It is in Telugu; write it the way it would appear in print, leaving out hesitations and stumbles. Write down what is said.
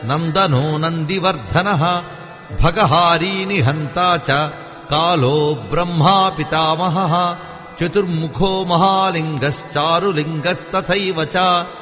నందనో నందివర్ధనః భగహారీ నిహంతా చ కాలో బ్రహ్మా పితామహః చతుర్ముఖో మహాలింగశ్చారులింగస్తథైవ చ